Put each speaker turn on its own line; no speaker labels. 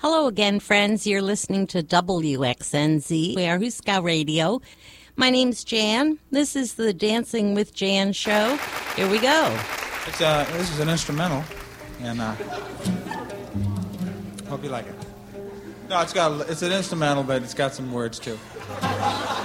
Hello again, friends. You're listening to WXNZ, Huska Radio. My name's Jan. This is the Dancing with Jan show. Here we go.
This is an instrumental, and hope you like it. No, it's an instrumental, but it's got some words too.